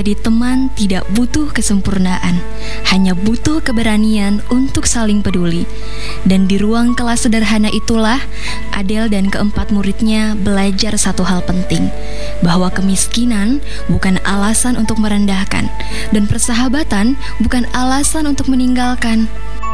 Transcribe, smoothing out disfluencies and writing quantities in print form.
menjadi teman tidak butuh kesempurnaan, hanya butuh keberanian untuk saling peduli. Dan di ruang kelas sederhana itulah Adele dan keempat muridnya belajar satu hal penting, bahwa kemiskinan bukan alasan untuk merendahkan, dan persahabatan bukan alasan untuk meninggalkan.